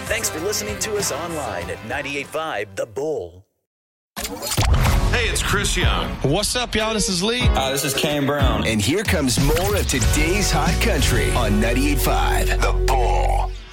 Thanks for listening to us online at 98.5 The Bull. Hey, it's Chris Young. What's up, y'all? This is Lee. This is Kane Brown. And here comes more of today's hot country on 98.5 The Bull.